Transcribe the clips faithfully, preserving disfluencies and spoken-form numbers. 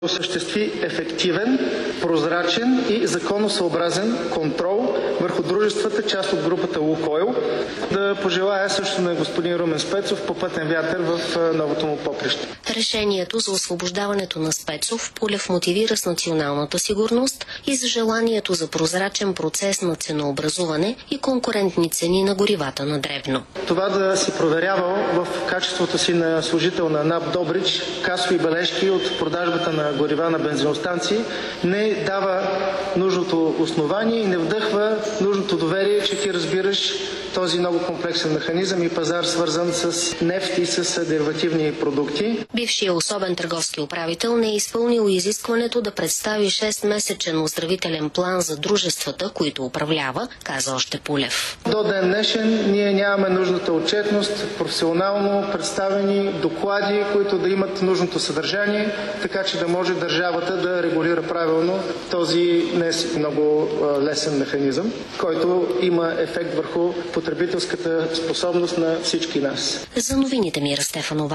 осъществи ефективен, прозрачен и законосъобразен контрол върху дружествата, част от групата „Лукойл“. Да пожелая също на господин Румен Спецов попътен вятър в новото му поприще. Решението за освобождаването на Спецов Пулев мотивира с националната сигурност и за желанието за прозрачен процес на ценообразуване и конкурентни цени на горивата на дребно. Това да си проверявал в качеството си на служител на НАП Добрич касови бележки от продажбата на горива на бензиностанции не дава нужното основание и не вдъхва нужното доверие, че ти разбираш този много комплексен механизъм и пазар, свързан с нефт и с деривативни продукти. Бившият особен търговски управител не е изпълнил изискването да представи шестмесечен оздравителен план за дружествата, които управлява, каза още Пулев. До ден днешен ние нямаме нужната отчетност, професионално представени доклади, които да имат нужното съдържание, така че да може държавата да регулира правилно този не много лесен механизъм, който има ефект върху потребителската способност на всички нас. За новините Мира Стефанова.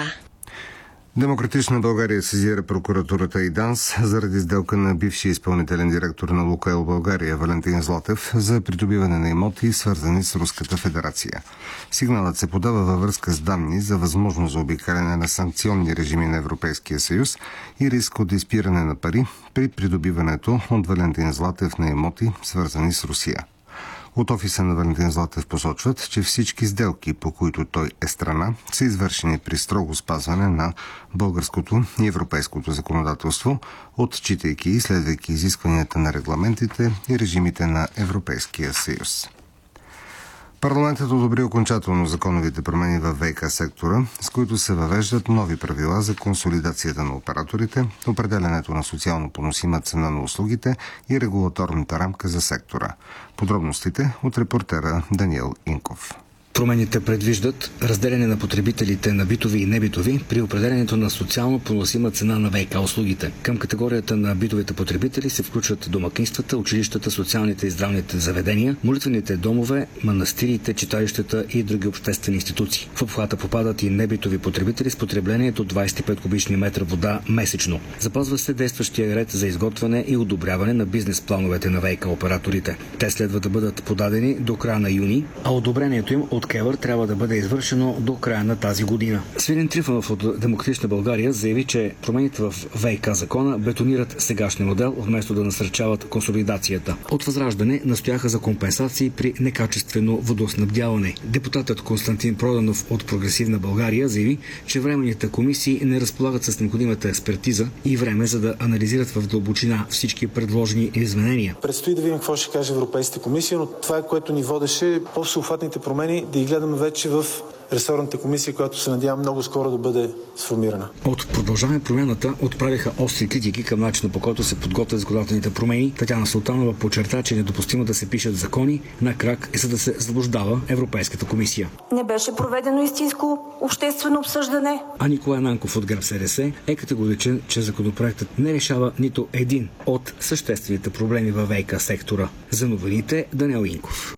Демократична България сезира прокуратурата и ДАНС заради сделка на бившия изпълнителен директор на Лукойл България Валентин Златев за придобиване на имоти, свързани с Руската федерация. Сигналът се подава във връзка с данни за възможност за обикаляне на санкционни режими на Европейския съюз и риск от изпиране на пари при придобиването от Валентин Златев на имоти, свързани с Русия. От офиса на Валентин Златев посочват, че всички сделки, по които той е страна, са извършени при строго спазване на българското и европейското законодателство, отчитайки и следвайки изискванията на регламентите и режимите на Европейския съюз. Парламентът одобри окончателно законовите промени в ВиК сектора, с които се въвеждат нови правила за консолидацията на операторите, определянето на социално поносима цена на услугите и регулаторната рамка за сектора. Подробностите от репортера Даниел Инков. Промените предвиждат разделяне на потребителите на битови и небитови при определянето на социално поносима цена на ВиК услугите. Към категорията на битовите потребители се включват домакинствата, училищата, социалните и здравните заведения, молитвените домове, манастирите, читалищата и други обществени институции. В обхвата попадат и небитови потребители с потребление до двадесет и пет кубични метра вода месечно. Запазва се действащия ред за изготвяне и одобряване на бизнес плановете на ВиК операторите. Те следва да бъдат подадени до края на юни, а одобрението им от КЕВР трябва да бъде извършено до края на тази година. Свилен Трифонов от Демократична България заяви, че промените в ВиК закона бетонират сегашния модел, вместо да насърчават консолидацията. От Възраждане настояха за компенсации при некачествено водоснабдяване. Депутатът Константин Проданов от Прогресивна България заяви, че временните комисии не разполагат с необходимата експертиза и време, за да анализират в дълбочина всички предложени изменения. Предстои да видим какво ще каже Европейската комисия, но това е, което ни водеше по-всеобхватните промени да ги гледаме вече в ресорната комисия, която се надявам много скоро да бъде сформирана. От Продължаване промяната отправиха остри критики към начина, по който се подготвят законодателните промени. Татяна Султанова подчерта, че е недопустимо да се пишат закони на крак и за да се заблуждава Европейската комисия. Не беше проведено истинско обществено обсъждане. А Николай Нанков от ГЕРБ СДС е категоричен, че законопроектът не решава нито един от съществените проблеми във ВиК сектора. За новините Даниел Инков.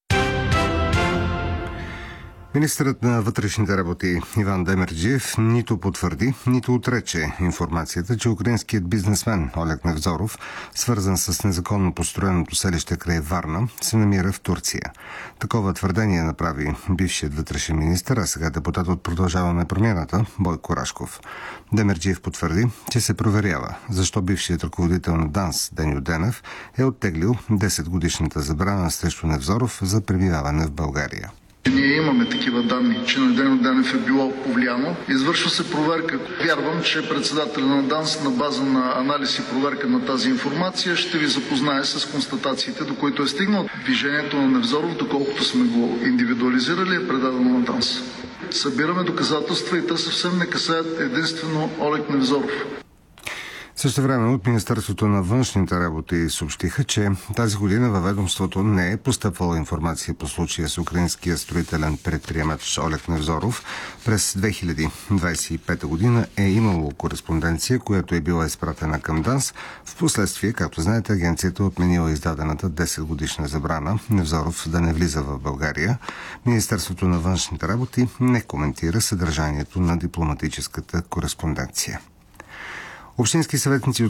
Министърът на вътрешните работи Иван Демерджиев нито потвърди, нито отрече информацията, че украинският бизнесмен Олег Невзоров, свързан с незаконно построеното селище край Варна, се намира в Турция. Такова твърдение направи бившият вътрешен министър, а сега депутат от Продължаваме промяната Бойко Рашков. Демерджиев потвърди, че се проверява защо бившият ръководител на ДАНС Деню Денев е оттеглил десетгодишната забрана срещу Невзоров за пребиваване в България. Ние имаме такива данни, че на Деню Денев е било повлияно. Извършва се проверка. Вярвам, че председателя на ДАНС на база на анализ и проверка на тази информация ще ви запознае с констатациите, до които е стигнал. Движението на Невзоров, доколкото сме го индивидуализирали, е предадено на ДАНС. Събираме доказателства и те съвсем не касаят единствено Олег Невзоров. Също време от Министерството на външните работи съобщиха, че тази година във ведомството не е постъпвала информация по случая с украинския строителен предприемач Олег Невзоров. През две хиляди двадесет и пета година е имало кореспонденция, която е била изпратена към ДАНС. Впоследствие, както знаете, агенцията отменила издадената десет годишна забрана Невзоров да не влиза в България. Министерството на външните работи не коментира съдържанието на дипломатическата кореспонденция. Общински съветници